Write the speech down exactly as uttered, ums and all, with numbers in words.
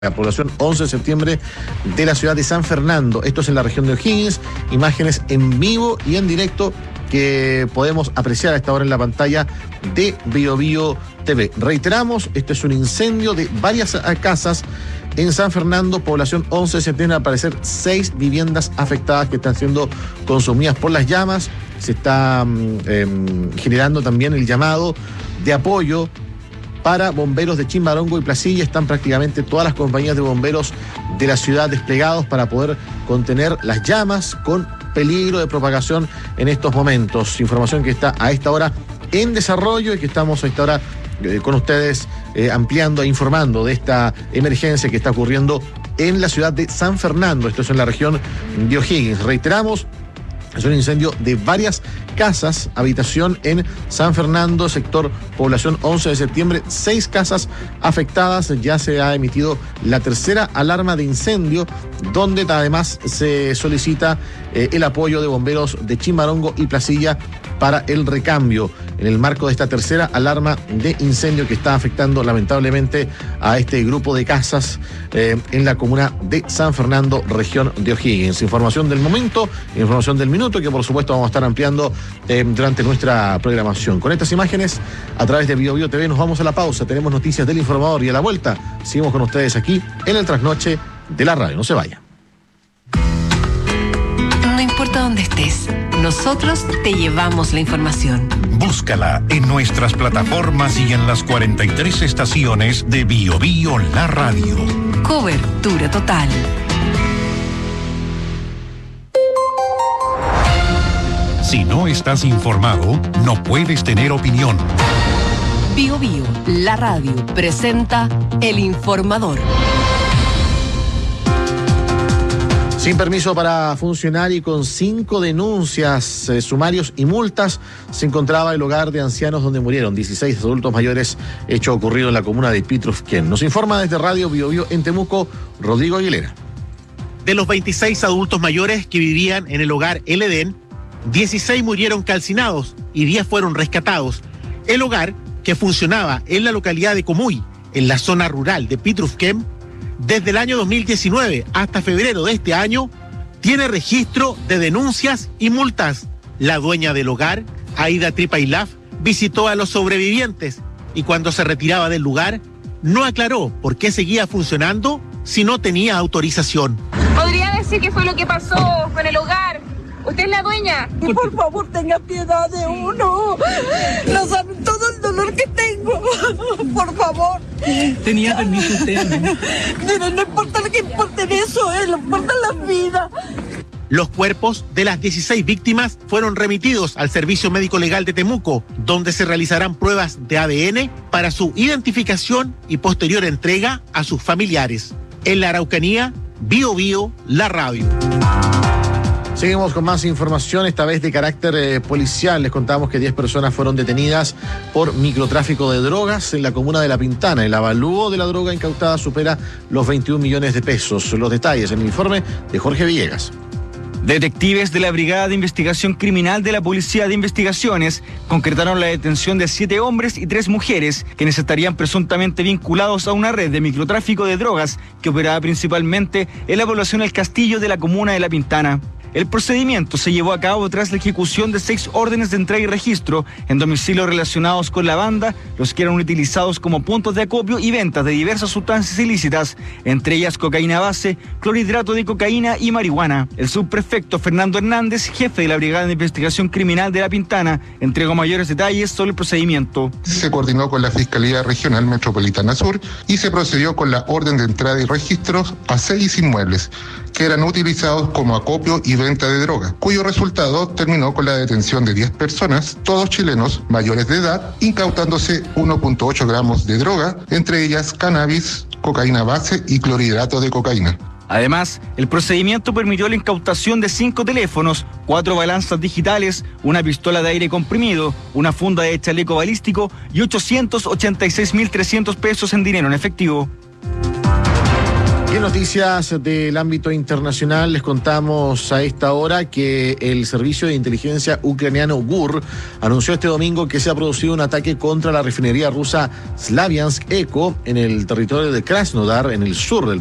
La población once de septiembre de la ciudad de San Fernando. Esto es en la región de O'Higgins. Imágenes en vivo y en directo que podemos apreciar a esta hora en la pantalla de Bio Bio T V. Reiteramos, este es un incendio de varias casas en San Fernando, población once de septiembre. Al parecer, seis viviendas afectadas que están siendo consumidas por las llamas. Se está eh, generando también el llamado de apoyo para bomberos de Chimbarongo y Placilla. Están prácticamente todas las compañías de bomberos de la ciudad desplegados para poder contener las llamas con peligro de propagación en estos momentos. Información que está a esta hora en desarrollo y que estamos a esta hora eh, con ustedes eh, ampliando e informando de esta emergencia que está ocurriendo en la ciudad de San Fernando. Esto es en la región de O'Higgins. Reiteramos, es un incendio de varias casas, habitación en San Fernando, sector población once de septiembre, seis casas afectadas. Ya se ha emitido la tercera alarma de incendio, donde además se solicita eh, el apoyo de bomberos de Chimbarongo y Placilla para el recambio, en el marco de esta tercera alarma de incendio que está afectando lamentablemente a este grupo de casas eh, en la comuna de San Fernando, región de O'Higgins. Información del momento, información del minuto, que por supuesto vamos a estar ampliando eh, durante nuestra programación. Con estas imágenes, a través de Bio Bio T V, nos vamos a la pausa. Tenemos noticias del informador y a la vuelta seguimos con ustedes aquí en el trasnoche de la radio. No se vaya. No importa dónde estés, nosotros te llevamos la información. Búscala en nuestras plataformas y en las cuarenta y tres estaciones de Bio Bio La Radio. Cobertura total. Si no estás informado, no puedes tener opinión. Bio Bio La Radio presenta El Informador. Sin permiso para funcionar y con cinco denuncias, eh, sumarios y multas, se encontraba el hogar de ancianos donde murieron dieciséis adultos mayores, hecho ocurrido en la comuna de Pitrufquén. Nos informa desde Radio Bio Bio en Temuco, Rodrigo Aguilera. De los veintiséis adultos mayores que vivían en el hogar El Edén, dieciséis murieron calcinados y diez fueron rescatados. El hogar, que funcionaba en la localidad de Comuy, en la zona rural de Pitrufquén, desde el año dos mil diecinueve hasta febrero de este año, tiene registro de denuncias y multas. La dueña del hogar, Aida Tripailaf, visitó a los sobrevivientes y cuando se retiraba del lugar, no aclaró por qué seguía funcionando si no tenía autorización. ¿Podría decir qué fue lo que pasó con el hogar? ¿Usted es la dueña? Y por favor, tenga piedad de uno. No saben todo el dolor que tengo. Por favor. ¿Tenía permiso usted, no? Pero no importa lo que importa en eso, eh, lo importa la vida. Los cuerpos de las dieciséis víctimas fueron remitidos al Servicio Médico Legal de Temuco, donde se realizarán pruebas de A D N para su identificación y posterior entrega a sus familiares. En la Araucanía, Bio Bio La Radio. Seguimos con más información, esta vez de carácter eh, policial. Les contamos que diez personas fueron detenidas por microtráfico de drogas en la comuna de La Pintana. El avalúo de la droga incautada supera los veintiún millones de pesos. Los detalles en el informe de Jorge Villegas. Detectives de la Brigada de Investigación Criminal de la Policía de Investigaciones concretaron la detención de siete hombres y tres mujeres, quienes estarían presuntamente vinculados a una red de microtráfico de drogas que operaba principalmente en la población El Castillo de la comuna de La Pintana. El procedimiento se llevó a cabo tras la ejecución de seis órdenes de entrega y registro en domicilios relacionados con la banda, los que eran utilizados como puntos de acopio y ventas de diversas sustancias ilícitas, entre ellas cocaína base, clorhidrato de cocaína y marihuana. El subprefecto Fernando Hernández, jefe de la Brigada de Investigación Criminal de La Pintana, entregó mayores detalles sobre el procedimiento. Se coordinó con la Fiscalía Regional Metropolitana Sur y se procedió con la orden de entrada y registros a seis inmuebles que eran utilizados como acopio y venta de droga, cuyo resultado terminó con la detención de diez personas, todos chilenos mayores de edad, incautándose uno punto ocho gramos de droga, entre ellas cannabis, cocaína base y clorhidrato de cocaína. Además, el procedimiento permitió la incautación de cinco teléfonos, cuatro balanzas digitales, una pistola de aire comprimido, una funda de chaleco balístico y ochocientos ochenta y seis mil trescientos pesos en dinero en efectivo. Y En noticias del ámbito internacional les contamos a esta hora que el servicio de inteligencia ucraniano G U R anunció este domingo que se ha producido un ataque contra la refinería rusa Slaviansk Eco en el territorio de Krasnodar, en el sur del